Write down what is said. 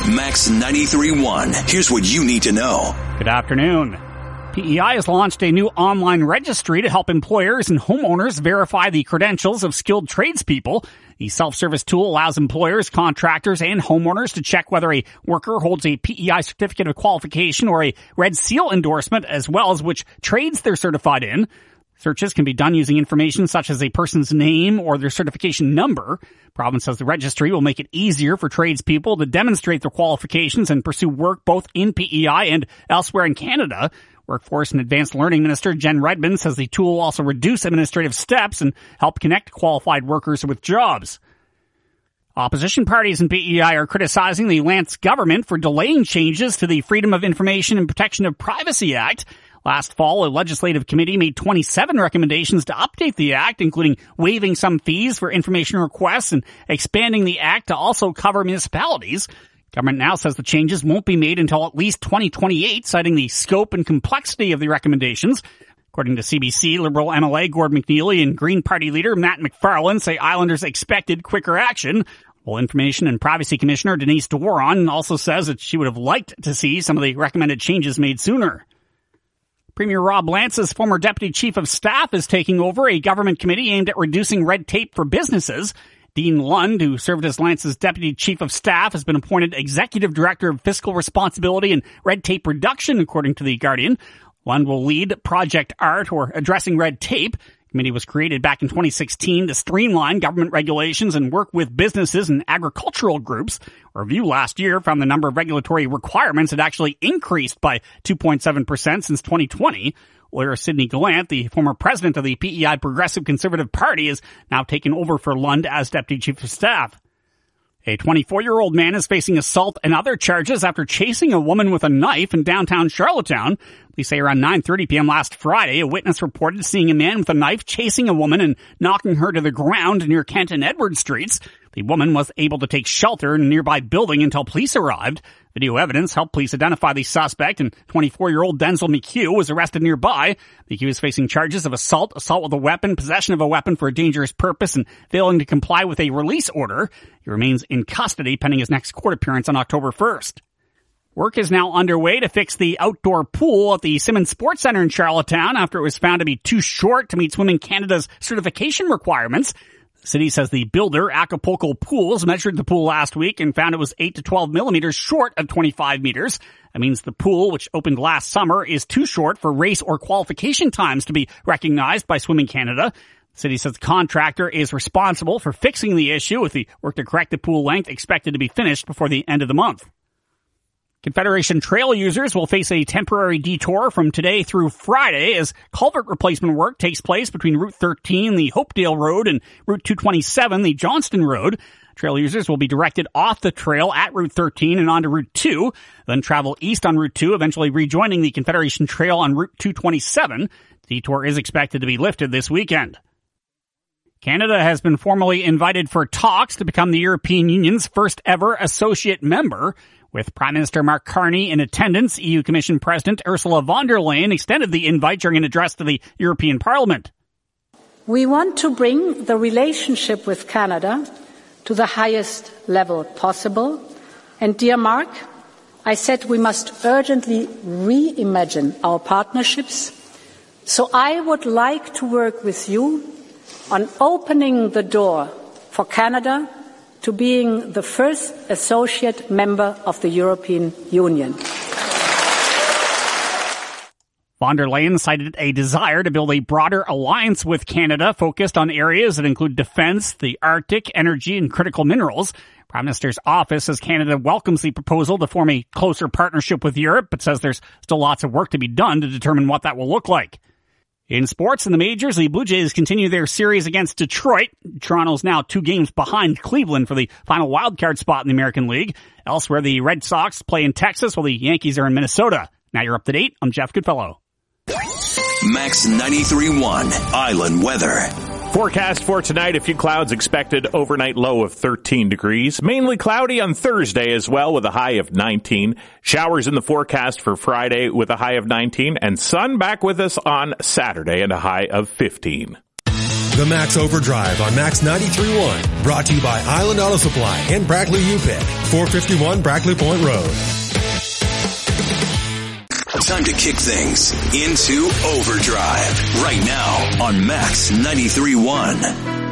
Max 93.1. Here's what you need to know. Good afternoon. PEI has launched a new online registry to help employers and homeowners verify the credentials of skilled tradespeople. The self-service tool allows employers, contractors, and homeowners to check whether a worker holds a PEI certificate of qualification or a Red Seal endorsement, as well as which trades they're certified in. Searches can be done using information such as a person's name or their certification number. Province says the registry will make it easier for tradespeople to demonstrate their qualifications and pursue work both in PEI and elsewhere in Canada. Workforce and Advanced Learning Minister Jen Redmond says the tool will also reduce administrative steps and help connect qualified workers with jobs. Opposition parties in PEI are criticizing the Lance government for delaying changes to the Freedom of Information and Protection of Privacy Act. Last fall, a legislative committee made 27 recommendations to update the act, including waiving some fees for information requests and expanding the act to also cover municipalities. Government now says the changes won't be made until at least 2028, citing the scope and complexity of the recommendations. According to CBC, Liberal MLA Gord McNeely and Green Party leader Matt McFarlane say Islanders expected quicker action. Well, Information and Privacy Commissioner Denise Doron also says that she would have liked to see some of the recommended changes made sooner. Premier Rob Lance's former Deputy Chief of Staff is taking over a government committee aimed at reducing red tape for businesses. Dean Lund, who served as Lance's Deputy Chief of Staff, has been appointed Executive Director of Fiscal Responsibility and Red Tape Reduction, according to The Guardian. Lund will lead Project ART, or Addressing Red Tape. The committee was created back in 2016 to streamline government regulations and work with businesses and agricultural groups. A review last year found the number of regulatory requirements had actually increased by 2.7% since 2020. Lawyer Sidney Gallant, the former president of the PEI Progressive Conservative Party, is now taken over for Lund as Deputy Chief of Staff. A 24-year-old man is facing assault and other charges after chasing a woman with a knife in downtown Charlottetown. Police say around 9:30 p.m. last Friday, a witness reported seeing a man with a knife chasing a woman and knocking her to the ground near Kent and Edward Streets. The woman was able to take shelter in a nearby building until police arrived. Video evidence helped police identify the suspect, and 24-year-old Denzel McHugh was arrested nearby. McHugh is facing charges of assault with a weapon, possession of a weapon for a dangerous purpose, and failing to comply with a release order. He remains in custody pending his next court appearance on October 1st. Work is now underway to fix the outdoor pool at the Simmons Sports Center in Charlottetown after it was found to be too short to meet Swimming Canada's certification requirements. The city says the builder, Acapulco Pools, measured the pool last week and found it was 8 to 12 millimeters short of 25 meters. That means the pool, which opened last summer, is too short for race or qualification times to be recognized by Swimming Canada. The city says the contractor is responsible for fixing the issue, with the work to correct the pool length expected to be finished before the end of the month. Confederation Trail users will face a temporary detour from today through Friday as culvert replacement work takes place between Route 13, the Hopedale Road, and Route 227, the Johnston Road. Trail users will be directed off the trail at Route 13 and onto Route 2, then travel east on Route 2, eventually rejoining the Confederation Trail on Route 227. The detour is expected to be lifted this weekend. Canada has been formally invited for talks to become the European Union's first ever associate member. With Prime Minister Mark Carney in attendance, EU Commission President Ursula von der Leyen extended the invite during an address to the European Parliament. We want to bring the relationship with Canada to the highest level possible. And dear Mark, I said we must urgently reimagine our partnerships. So I would like to work with you on opening the door for Canada to being the first associate member of the European Union. Von der Leyen cited a desire to build a broader alliance with Canada focused on areas that include defense, the Arctic, energy, and critical minerals. Prime Minister's office says Canada welcomes the proposal to form a closer partnership with Europe, but says there's still lots of work to be done to determine what that will look like. In sports in the majors, the Blue Jays continue their series against Detroit. Toronto's now 2 games behind Cleveland for the final wildcard spot in the American League. Elsewhere, the Red Sox play in Texas while the Yankees are in Minnesota. Now you're up to date. I'm Jeff Goodfellow. Max 93.1 Island Weather. Forecast for tonight, a few clouds expected, overnight low of 13 degrees. Mainly cloudy on Thursday as well with a high of 19. Showers in the forecast for Friday with a high of 19. And sun back with us on Saturday and a high of 15. The Max Overdrive on Max 93.1. Brought to you by Island Auto Supply and Brackley UPick. 451 Brackley Point Road. Time to kick things into overdrive right now on Max 93.1.